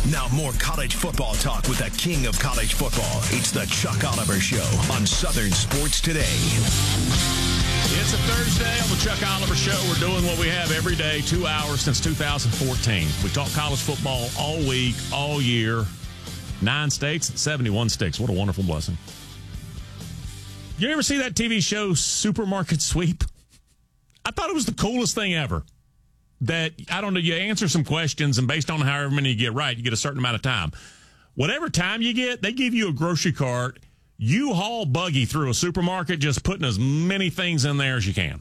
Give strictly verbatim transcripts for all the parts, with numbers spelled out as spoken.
Now more college football talk with the king of college football. It's the Chuck Oliver Show on Southern Sports Today. It's a Thursday on the Chuck Oliver Show. We're doing what we have every day, two hours since two thousand fourteen. We talk college football all week, all year. Nine states and seventy-one sticks. What a wonderful blessing. You ever see that T V show, Supermarket Sweep? I thought it was the coolest thing ever. That, I don't know, you answer some questions, and based on however many you get right, you get a certain amount of time. Whatever time you get, they give you a grocery cart. You haul buggy through a supermarket, just putting as many things in there as you can.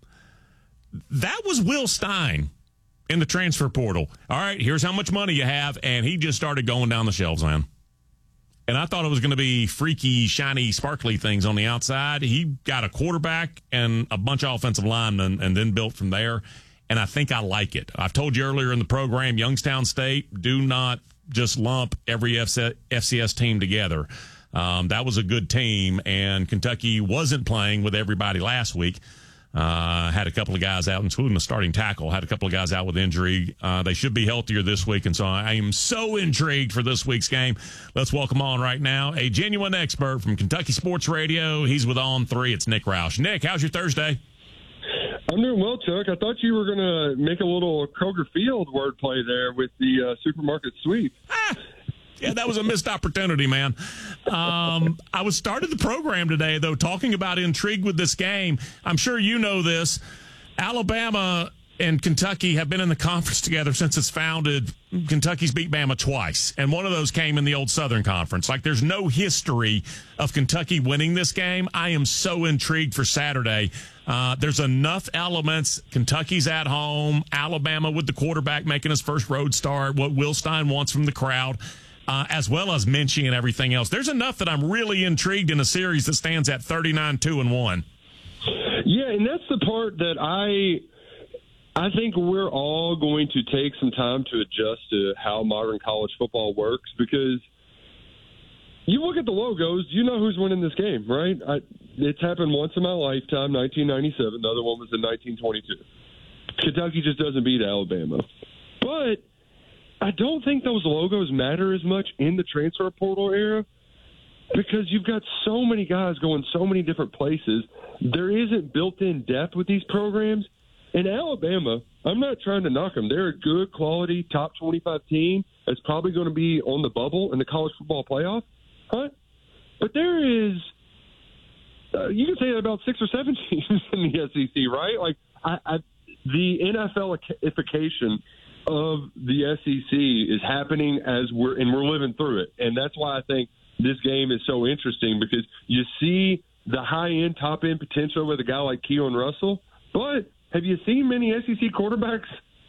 That was Will Stein in the transfer portal. All right, here's how much money you have, and he just started going down the shelves, man. And I thought it was going to be freaky, shiny, sparkly things on the outside. He got a quarterback and a bunch of offensive linemen and then built from there. And I think I like it. I've told you earlier in the program, Youngstown State, do not just lump every F C S team together. Um, that was a good team, and Kentucky wasn't playing with everybody last week. Uh, had a couple of guys out, including the starting tackle, had a couple of guys out with injury. Uh, they should be healthier this week, and so I am so intrigued for this week's game. Let's welcome on right now a genuine expert from Kentucky Sports Radio. He's with On three. It's Nick Roush. Nick, how's your Thursday? I'm doing well, Chuck. I thought you were going to make a little Kroger Field wordplay there with the uh, supermarket sweep. Ah, yeah, that was a missed opportunity, man. Um, I was started the program today, though, talking about intrigue with this game. I'm sure you know this. Alabama and Kentucky have been in the conference together since it's founded. Kentucky's beat Bama twice, and one of those came in the old Southern Conference. Like, there's no history of Kentucky winning this game. I am so intrigued for Saturday. Uh, there's enough elements. Kentucky's at home. Alabama with the quarterback making his first road start. What Will Stein wants from the crowd, uh, as well as Minchie and everything else. There's enough that I'm really intrigued in a series that stands at thirty-nine two and one. Yeah, and that's the part that I... I think we're all going to take some time to adjust to how modern college football works, because you look at the logos, you know who's winning this game, right? I, it's happened once in my lifetime, nineteen ninety-seven. The other one was in nineteen twenty-two. Kentucky just doesn't beat Alabama. But I don't think those logos matter as much in the transfer portal era, because you've got so many guys going so many different places. There isn't built-in depth with these programs. In Alabama, I'm not trying to knock them. They're a good, quality, top twenty-five team that's probably going to be on the bubble in the college football playoff. Huh? But there is, uh, you can say that about six or seven teams in the S E C, right? Like, I, I, the N F L-ification of the S E C is happening as we're, and we're living through it. And that's why I think this game is so interesting, because you see the high-end, top-end potential with a guy like Keon Russell, but have you seen many S E C quarterbacks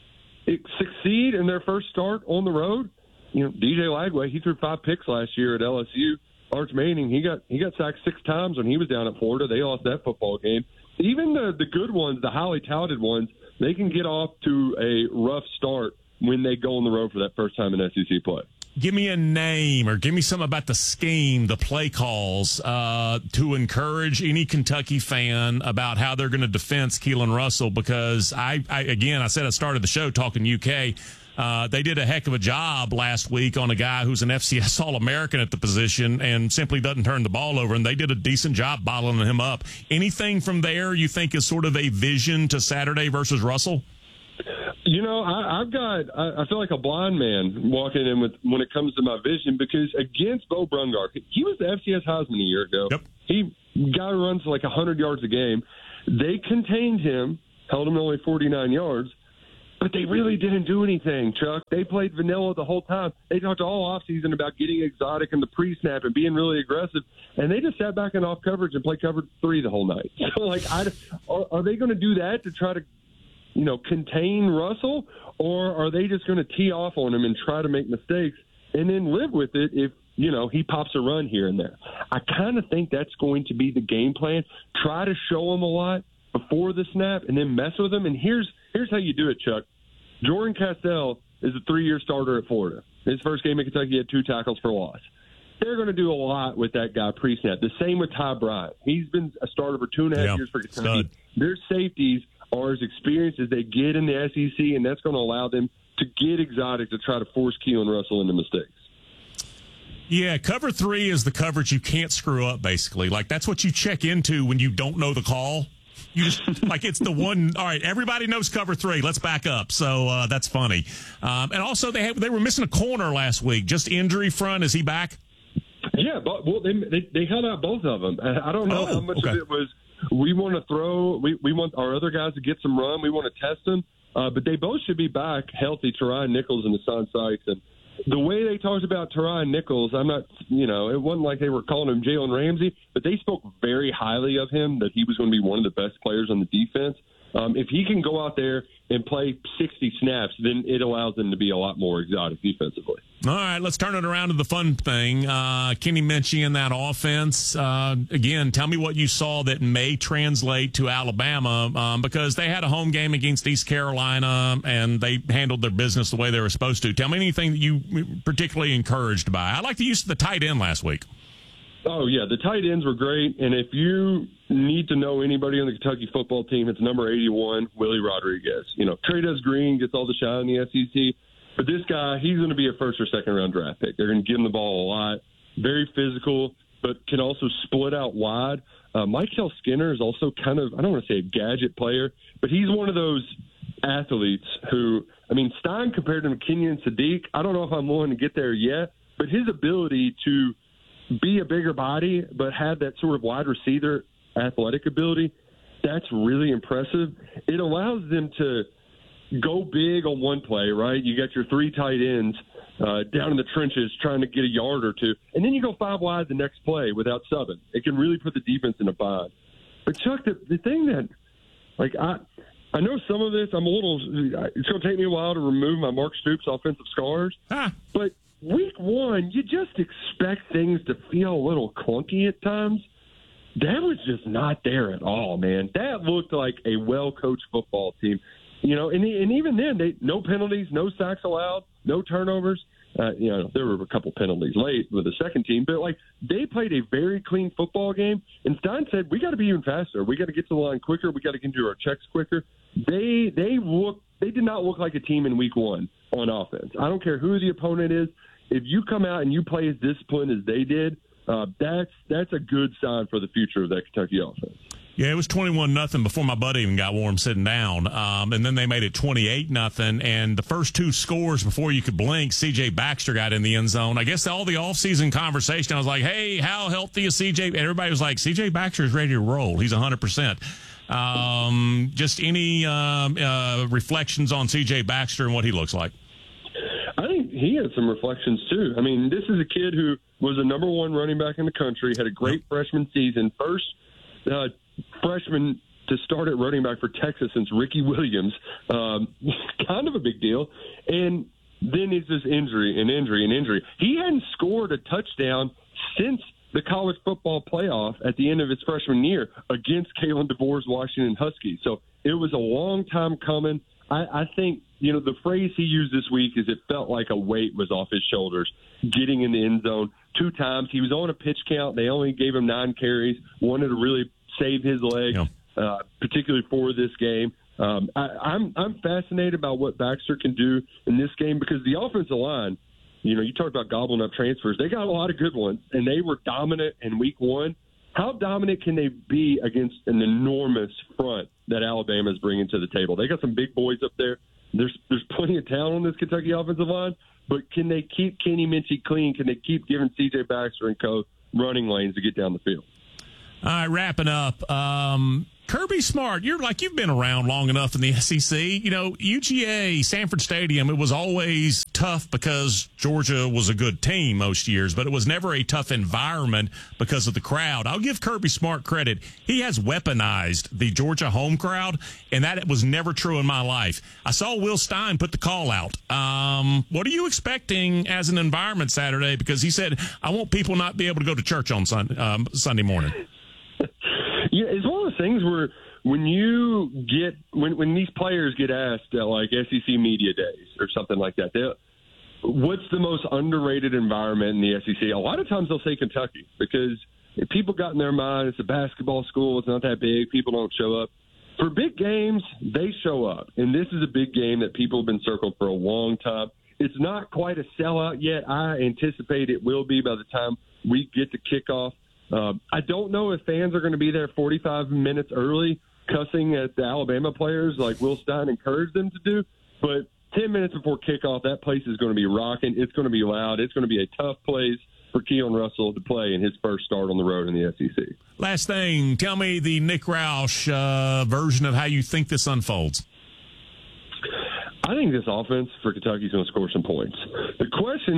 succeed in their first start on the road? You know, D J Lagway, he threw five picks last year at L S U. Arch Manning, he got he got sacked six times when he was down at Florida. They lost that football game. Even the, the good ones, the highly touted ones, they can get off to a rough start when they go on the road for that first time in S E C play. Give me a name, or give me something about the scheme, the play calls, uh, to encourage any Kentucky fan about how they're going to defense Keelan Russell. Because I, I, again, I said I started the show talking U K. Uh, they did a heck of a job last week on a guy who's an F C S All-American at the position and simply doesn't turn the ball over, and they did a decent job bottling him up. Anything from there you think is sort of a vision to Saturday versus Russell? You know, I, I've got, I, I feel like a blind man walking in with when it comes to my vision, because against Bo Brungardt, he was the F C S Heisman a year ago. Yep. He, guy who runs like one hundred yards a game. They contained him, held him to only forty-nine yards, but they really didn't do anything, Chuck. They played vanilla the whole time. They talked all offseason about getting exotic in the pre-snap and being really aggressive, and they just sat back in off coverage and played cover three the whole night. So, like, I, are, are they going to do that to try to, you know, contain Russell, or are they just going to tee off on him and try to make mistakes and then live with it if, you know, he pops a run here and there? I kind of think that's going to be the game plan. Try to show him a lot before the snap and then mess with him. And here's here's how you do it, Chuck. Jordan Castell is a three-year starter at Florida. His first game in Kentucky had two tackles for loss. They're going to do a lot with that guy pre-snap. The same with Ty Bryant. He's been a starter for two and a half yeah, years for Kentucky. stud. Their safeties are as experienced as they get in the S E C, and that's going to allow them to get Exotic to try to force Keelan Russell into mistakes. Yeah, cover three is the coverage you can't screw up, basically. Like, that's what you check into when you don't know the call. You just, like, it's the one, all right, everybody knows cover three. Let's back up. So uh, that's funny. Um, and also, they have, they were missing a corner last week. Just injury front. Is he back? Yeah, but well, they, they they held out both of them. I don't know oh, how much okay. of it was we want to throw, we, we want our other guys to get some run. We want to test them. Uh, but they both should be back healthy, Teron Nichols and Hassan Sykes. And the way they talked about Teron Nichols, I'm not, you know, it wasn't like they were calling him Jalen Ramsey, but they spoke very highly of him, that he was going to be one of the best players on the defense. Um, if he can go out there and play sixty snaps, then it allows them to be a lot more exotic defensively. All right, let's turn it around to the fun thing. Uh, Kenny Minchey in that offense. Uh, again, tell me what you saw that may translate to Alabama, um, because they had a home game against East Carolina, and they handled their business the way they were supposed to. Tell me anything that you particularly encouraged by. I like the use of the tight end last week. Oh, yeah, the tight ends were great, and if you need to know anybody on the Kentucky football team, it's number eighty-one, Willie Rodriguez. You know, Trey Green gets all the shine in the S E C, but this guy, he's going to be a first or second round draft pick. They're going to give him the ball a lot, very physical, but can also split out wide. Uh, Michael Skinner is also kind of, I don't want to say a gadget player, but he's one of those athletes who, I mean, Stein compared him to Kenyon Sadiq. I don't know if I'm willing to get there yet, but his ability to be a bigger body but have that sort of wide receiver athletic ability, that's really impressive. It allows them to go big on one play, right? You got your three tight ends uh, down in the trenches trying to get a yard or two, and then you go five wide the next play without subbing. It can really put the defense in a bind. But, Chuck, the, the thing that, like, I I know some of this, I'm a little – it's going to take me a while to remove my Mark Stoops offensive scars, ah. but week one, you just expect things to feel a little clunky at times. That was just not there at all, man. That looked like a well-coached football team. You know, and, and even then, they no penalties, no sacks allowed, no turnovers. Uh, you know, there were a couple penalties late with the second team, but, like, they played a very clean football game. And Stein said, we got to be even faster. We got to get to the line quicker. We got to get to our checks quicker. They they look they did not look like a team in week one on offense. I don't care who the opponent is. If you come out and you play as disciplined as they did, uh, that's that's a good sign for the future of that Kentucky offense. Yeah, it was twenty-one nothing before my buddy even got warm sitting down. Um, and then they made it twenty-eight nothing. And the first two scores before you could blink, C J Baxter got in the end zone. I guess all the offseason conversation, I was like, hey, how healthy is C J? And everybody was like, C J Baxter is ready to roll. He's one hundred percent. Um, just any um, uh, reflections on C J Baxter and what he looks like? I think he had some reflections, too. I mean, this is a kid who was the number one running back in the country, had a great freshman season, first uh, freshman to start at running back for Texas since Ricky Williams. Um, kind of a big deal. And then it's this injury and injury and injury. He hadn't scored a touchdown since the college football playoff at the end of his freshman year against Kalen DeBoer's Washington Huskies. So it was a long time coming. I, I think, you know, the phrase he used this week is it felt like a weight was off his shoulders getting in the end zone two times. He was on a pitch count. They only gave him nine carries, wanted to really save his legs, yeah. uh, particularly for this game. Um, I, I'm I'm fascinated about what Baxter can do in this game because the offensive line, you know, you talked about gobbling up transfers. They got a lot of good ones, and they were dominant in week one. How dominant can they be against an enormous front that Alabama is bringing to the table? They got some big boys up there. There's there's plenty of talent on this Kentucky offensive line, but can they keep Kenny Minchey clean? Can they keep giving C J Baxter and co running lanes to get down the field? All right, wrapping up. Um, Kirby Smart, you're like you've been around long enough in the S E C. You know, U G A, Sanford Stadium, it was always tough because Georgia was a good team most years, but it was never a tough environment because of the crowd. I'll give Kirby Smart credit. He has weaponized the Georgia home crowd, and that was never true in my life. I saw Will Stein put the call out. Um, what are you expecting as an environment Saturday? Because he said, I want people not be able to go to church on Sunday, um, Sunday morning. Yeah, it's one of those things where when you get when when these players get asked at like S E C media days or something like that, what's the most underrated environment in the S E C? A lot of times they'll say Kentucky because if people got in their mind it's a basketball school, it's not that big, people don't show up. for big games, they show up. And this is a big game that people have been circled for a long time. It's not quite a sellout yet. I anticipate it will be by the time we get to kickoff. Uh, I don't know if fans are going to be there forty-five minutes early cussing at the Alabama players like Will Stein encouraged them to do. But ten minutes before kickoff, that place is going to be rocking. It's going to be loud. It's going to be a tough place for Keon Russell to play in his first start on the road in the S E C. Last thing, tell me the Nick Roush uh, version of how you think this unfolds. I think this offense for Kentucky is going to score some points. The question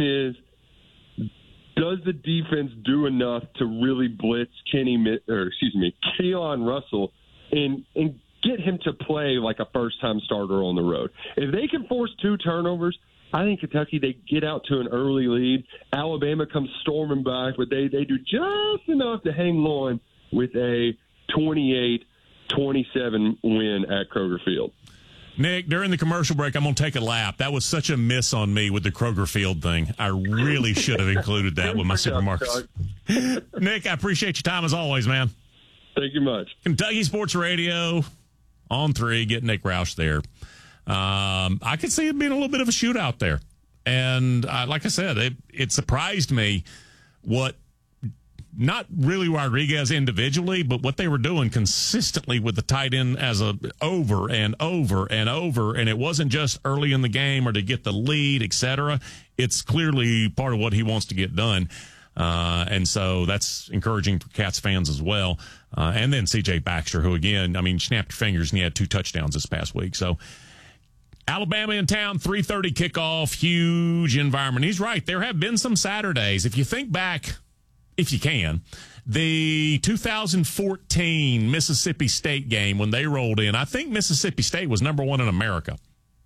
is, does the defense do enough to really blitz Kenny, or excuse me, Keon Russell and and get him to play like a first-time starter on the road? If they can force two turnovers, I think Kentucky, they get out to an early lead. Alabama comes storming back, but they, they do just enough to hang on with a twenty-eight twenty-seven win at Kroger Field. Nick, during the commercial break, I'm going to take a lap. That was such a miss on me with the Kroger Field thing. I really should have included that with my supermarkets. Nick, I appreciate your time as always, man. Thank you much. Kentucky Sports Radio on three. Get Nick Roush there. Um, I could see it being a little bit of a shootout there. And uh, like I said, it, it surprised me what, not really Rodriguez individually, but what they were doing consistently with the tight end as a over and over and over. And it wasn't just early in the game or to get the lead, et cetera. It's clearly part of what he wants to get done. Uh, and so that's encouraging for Cats fans as well. Uh, and then C J Baxter, who again, I mean, snapped your fingers and he had two touchdowns this past week. So Alabama in town, three thirty kickoff, huge environment. He's right. There have been some Saturdays. If you think back, if you can, the two thousand fourteen Mississippi State game when they rolled in, I think Mississippi State was number one in America,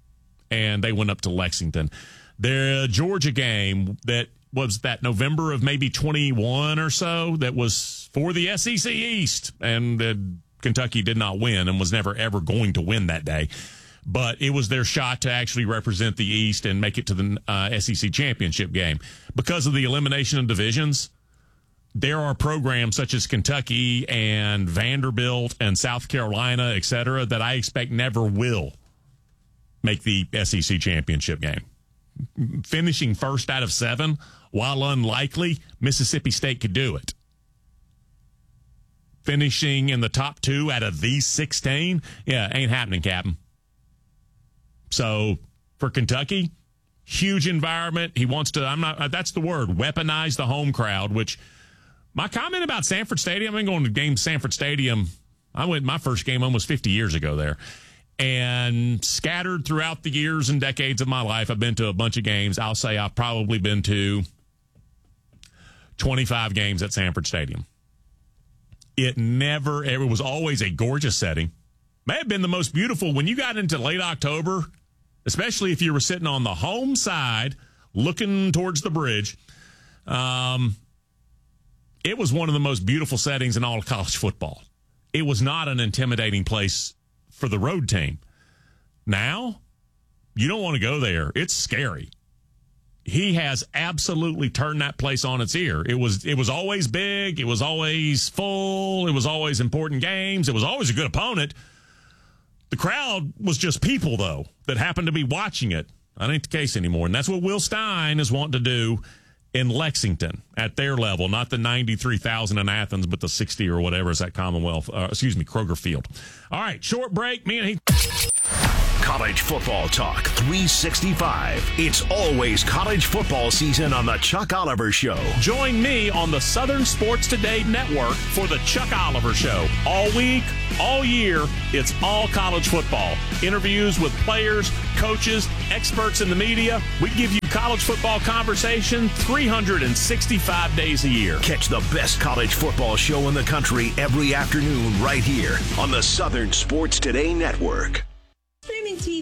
and they went up to Lexington. The Georgia game that was that November of maybe twenty-one or so that was for the S E C East, and uh, Kentucky did not win and was never, ever going to win that day. But it was their shot to actually represent the East and make it to the uh, S E C championship game. Because of the elimination of divisions, there are programs such as Kentucky and Vanderbilt and South Carolina, et cetera, that I expect never will make the S E C championship game. Finishing first out of seven, while unlikely, Mississippi State could do it. Finishing in the top two out of these sixteen, yeah, ain't happening, Captain. So for Kentucky, huge environment. He wants to, I'm not, that's the word, weaponize the home crowd, which my comment about Sanford Stadium, I've been going to game Sanford Stadium. I went my first game almost fifty years ago there. And scattered throughout the years and decades of my life, I've been to a bunch of games. I'll say I've probably been to twenty-five games at Sanford Stadium. It never, it was always a gorgeous setting. May have been the most beautiful when you got into late October, especially if you were sitting on the home side looking towards the bridge. Um, it was one of the most beautiful settings in all of college football. It was not an intimidating place for the road team. Now, you don't want to go there. It's scary. He has absolutely turned that place on its ear. It was it was always big. It was always full. It was always important games. It was always a good opponent. The crowd was just people, though, that happened to be watching it. That ain't the case anymore. And that's what Will Stein is wanting to do in Lexington at their level, not the ninety-three thousand in Athens, but the sixty or whatever is at Commonwealth, uh, excuse me, Kroger Field. All right, short break. Me and he. College football talk three sixty-five. It's always college football season on the Chuck Oliver Show. Join me on the Southern Sports Today Network for the Chuck Oliver Show. All week, all year, it's all college football. Interviews with players, coaches, experts in the media. We give you college football conversation three hundred sixty-five days a year. Catch the best college football show in the country every afternoon right here on the Southern Sports Today Network. Streaming T V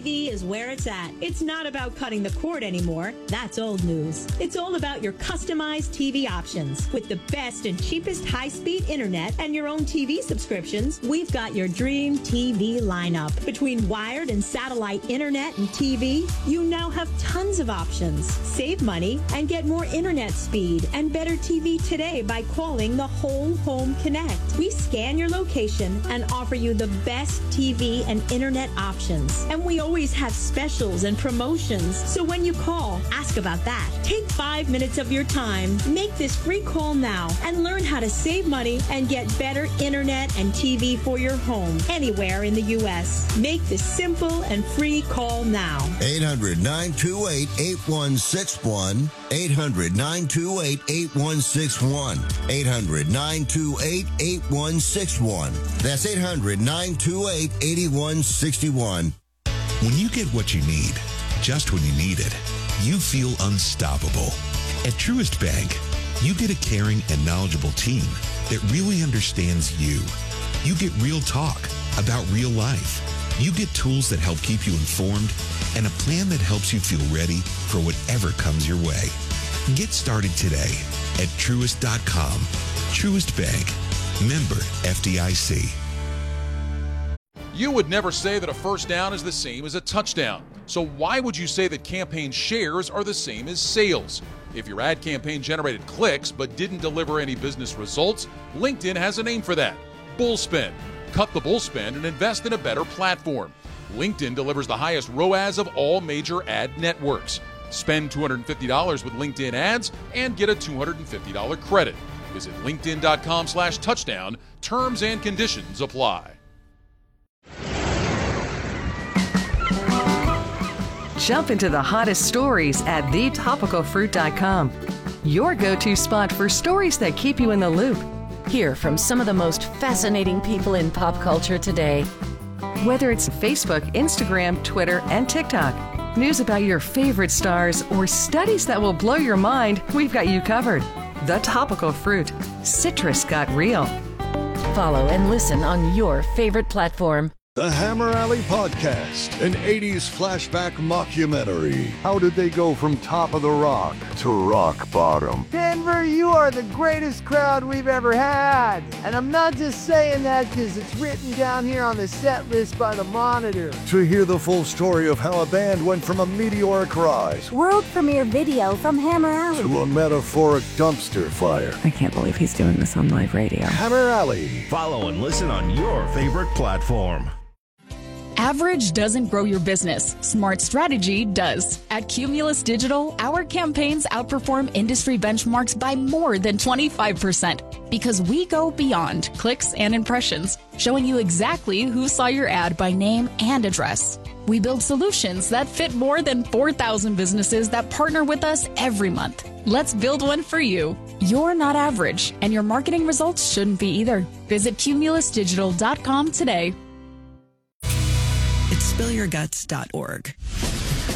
V is where it's at. It's not about cutting the cord anymore. That's old news. It's all about your customized T V options. With the best and cheapest high-speed internet and your own T V subscriptions, we've got your dream T V lineup. Between wired and satellite internet and T V, you now have tons of options. Save money and get more internet speed and better T V today by calling the Whole Home Connect. We scan your location and offer you the best T V and internet options. And we always have specials and promotions. So when you call, ask about that. Take five minutes of your time, make this free call now, and learn how to save money and get better internet and T V for your home anywhere in the U S. Make this simple and free call now. eight hundred, nine two eight, eight one six one. eight hundred, nine two eight, eight one six one. eight hundred, nine two eight, eight one six one. That's eight hundred, nine two eight, eight one six one. When you get what you need, just when you need it, you feel unstoppable. At Truist Bank, you get a caring and knowledgeable team that really understands you. You get real talk about real life. You get tools that help keep you informed and a plan that helps you feel ready for whatever comes your way. Get started today at Truist dot com. Truist Bank. Member F D I C. You would never say that a first down is the same as a touchdown. So why would you say that campaign shares are the same as sales? If your ad campaign generated clicks but didn't deliver any business results, LinkedIn has a name for that. Bullspend. Cut the bullspend and invest in a better platform. LinkedIn delivers the highest R O A S of all major ad networks. Spend two hundred fifty dollars with LinkedIn ads and get a two hundred fifty dollars credit. Visit linkedin.com slash touchdown. Terms and conditions apply. Jump into the hottest stories at the topical fruit dot com. Your go-to spot for stories that keep you in the loop. Hear from some of the most fascinating people in pop culture today. Whether it's Facebook, Instagram, Twitter, and TikTok, news about your favorite stars, or studies that will blow your mind, we've got you covered. The Topical Fruit. Citrus got real. Follow and listen on your favorite platform. The Hammer Alley Podcast, an eighties flashback mockumentary. How did they go from top of the rock to rock bottom? Denver, you are the greatest crowd we've ever had. And I'm not just saying that because it's written down here on the set list by the Monitor. To hear the full story of how a band went from a meteoric rise, world premiere video from Hammer Alley, to a metaphoric dumpster fire. I can't believe he's doing this on live radio. Hammer Alley. Follow and listen on your favorite platform. Average doesn't grow your business. Smart strategy does. At Cumulus Digital, our campaigns outperform industry benchmarks by more than twenty-five percent because we go beyond clicks and impressions, showing you exactly who saw your ad by name and address. We build solutions that fit more than four thousand businesses that partner with us every month. Let's build one for you. You're not average, and your marketing results shouldn't be either. Visit cumulus digital dot com today. It's spill your guts dot org.